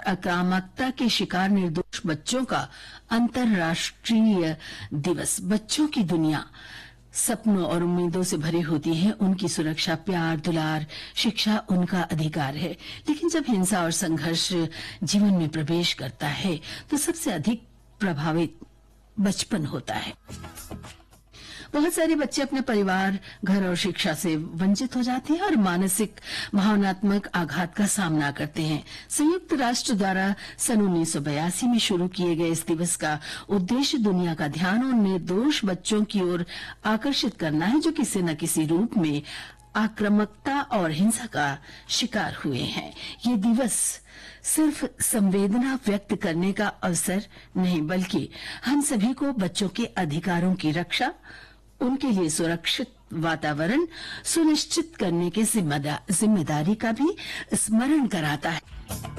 आक्रामकता के शिकार निर्दोष बच्चों का अंतर्राष्ट्रीय दिवस। बच्चों की दुनिया सपनों और उम्मीदों से भरी होती है। उनकी सुरक्षा, प्यार, दुलार, शिक्षा उनका अधिकार है। लेकिन जब हिंसा और संघर्ष जीवन में प्रवेश करता है तो सबसे अधिक प्रभावित बचपन होता है। बहुत सारे बच्चे अपने परिवार, घर और शिक्षा से वंचित हो जाते हैं और मानसिक भावनात्मक आघात का सामना करते हैं। संयुक्त राष्ट्र द्वारा सन 1982 में शुरू किए गए इस दिवस का उद्देश्य दुनिया का ध्यान उन निर्दोष बच्चों की ओर आकर्षित करना है जो किसी न किसी रूप में आक्रामकता और हिंसा का शिकार हुए हैं। ये दिवस सिर्फ संवेदना व्यक्त करने का अवसर नहीं, बल्कि हम सभी को बच्चों के अधिकारों की रक्षा, उनके लिए सुरक्षित वातावरण सुनिश्चित करने की जिम्मेदारी का भी स्मरण कराता है।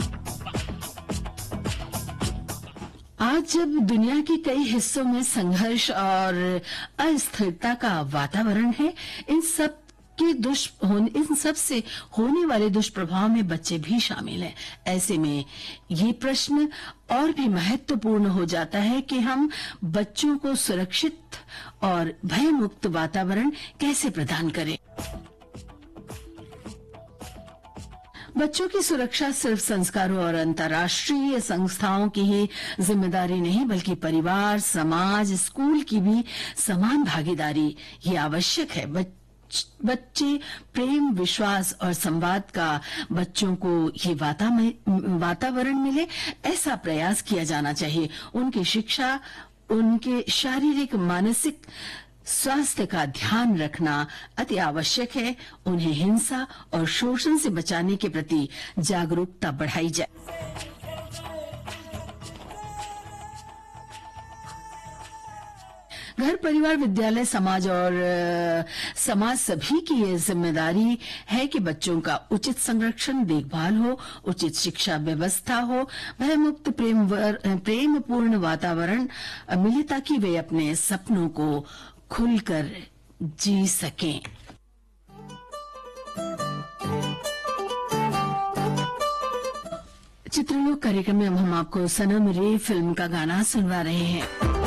आज जब दुनिया के कई हिस्सों में संघर्ष और अस्थिरता का वातावरण है, इन सब से होने वाले दुष्प्रभाव में बच्चे भी शामिल हैं। ऐसे में ये प्रश्न और भी महत्वपूर्ण हो जाता है कि हम बच्चों को सुरक्षित और भयमुक्त वातावरण कैसे प्रदान करें। बच्चों की सुरक्षा सिर्फ संस्कारों और अंतर्राष्ट्रीय संस्थाओं की ही जिम्मेदारी नहीं, बल्कि परिवार, समाज, स्कूल की भी समान भागीदारी ये आवश्यक है। बच्चे प्रेम, विश्वास और संवाद का बच्चों को ये वातावरण मिले, ऐसा प्रयास किया जाना चाहिए। उनकी शिक्षा, उनके शारीरिक, मानसिक स्वास्थ्य का ध्यान रखना अति आवश्यक है। उन्हें हिंसा और शोषण से बचाने के प्रति जागरूकता बढ़ाई जाए। घर, परिवार, विद्यालय, समाज सभी की ये जिम्मेदारी है कि बच्चों का उचित संरक्षण, देखभाल हो, उचित शिक्षा व्यवस्था हो, भयमुक्त प्रेमपूर्ण वातावरण मिले ताकि वे अपने सपनों को खुलकर जी सकें। चित्रलोक कार्यक्रम में हम आपको सनम रे फिल्म का गाना सुनवा रहे हैं।